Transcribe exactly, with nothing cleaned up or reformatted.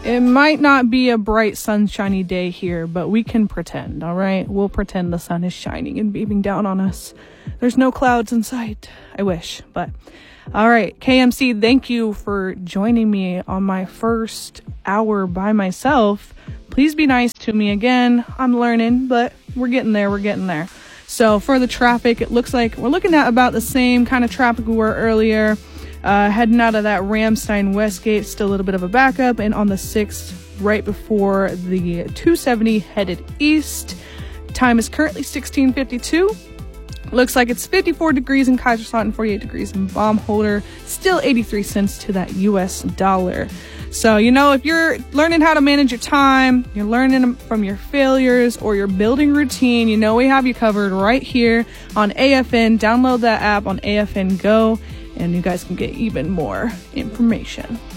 It might not be a bright, sunshiny day here, but we can pretend, all right? We'll pretend the sun is shining and beaming down on us. There's no clouds in sight. I wish, but... All right, K M C, thank you for joining me on my first hour by myself. Please be nice to me again. I'm learning, but we're getting there. We're getting there. So for the traffic, it looks like we're looking at about the same kind of traffic we were earlier. Uh, heading out of that Ramstein Westgate, still a little bit of a backup. And on the sixth, right before the two seventy headed east. Time is currently sixteen fifty-two. Looks like it's fifty-four degrees in Kaiserslautern, forty-eight degrees in Baumholder, still eighty-three cents to that U S dollar. So, you know, if you're learning how to manage your time, you're learning from your failures, or you're building routine, you know we have you covered right here on A F N. Download that app on A F N Go, and you guys can get even more information.